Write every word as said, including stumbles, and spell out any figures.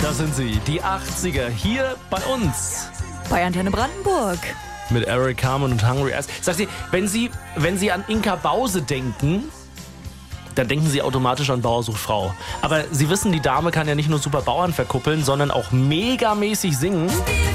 Das sind sie, die achtziger, hier bei uns. Bei Antenne Brandenburg. Mit Eric Carmen und Hungry Ass. Sag sie, wenn Sie, wenn Sie an Inka Bause denken, dann denken Sie automatisch an Bauer sucht Frau. Aber Sie wissen, die Dame kann ja nicht nur super Bauern verkuppeln, sondern auch megamäßig singen.